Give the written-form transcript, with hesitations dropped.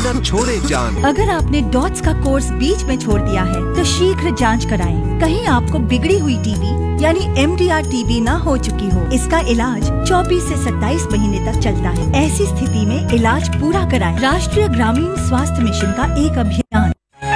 न छोड़े जान। अगर आपने डॉट्स का कोर्स बीच में छोड़ दिया है तो शीघ्र जांच कराएं। कहीं आपको बिगड़ी हुई टीबी यानी MDR टीबी न हो चुकी हो। इसका इलाज 24 से 27 महीने तक चलता है। ऐसी स्थिति में इलाज पूरा कराएं। राष्ट्रीय ग्रामीण स्वास्थ्य मिशन का एक अभियान।